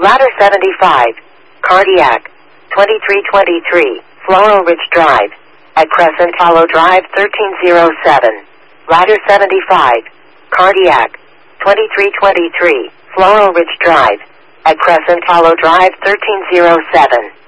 Ladder 75, Cardiac, 2323, Floral Ridge Drive, at Crescent Hollow Drive 1307. Ladder 75, Cardiac, 2323, Floral Ridge Drive, at Crescent Hollow Drive 1307.